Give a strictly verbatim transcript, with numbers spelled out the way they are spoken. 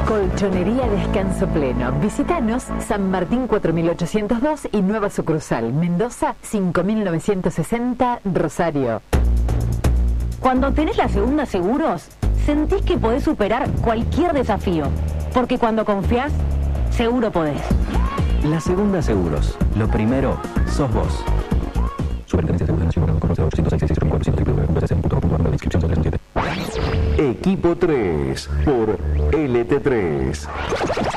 Colchonería Descanso Pleno. Visítanos San Martín cuatro mil ochocientos dos y Nueva Sucursal, Mendoza cinco mil novecientos sesenta, Rosario. Cuando tenés la Segunda Seguros, sentís que podés superar cualquier desafío. Porque cuando confiás, seguro podés. La Segunda Seguros. Lo primero, sos vos. Equipo tres por L T tres.